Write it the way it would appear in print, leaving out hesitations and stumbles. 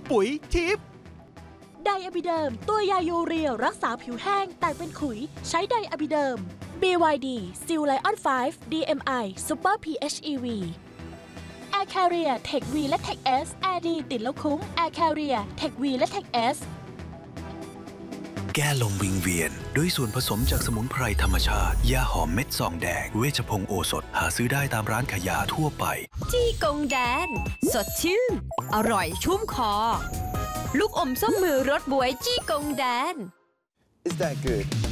ปุ๋ยทิพย์ไดอะบิเดิมตัวยายูเรียรักษาผิวแห้งแตกเป็นขุยใช้ไดอะบิเดิม BYD Steel Lion 5 DMI Super PHEV Air Carrier Tech V และ Tech S Air ดีติดแล้วคุ้ม Air Carrier Tech V และ Tech S แก้ลมวิงเวียนด้วยส่วนผสมจากสมุนไพรธรรมชาติยาหอมเม็ดซองแดงเวชพงศ์โอสถหาซื้อได้ตามร้านขายยาทั่วไปจี้กงแดนสดชื่นอร่อยชุ่มคอลูกอมส้มมือรสบวยจี้กงแดน Is that good?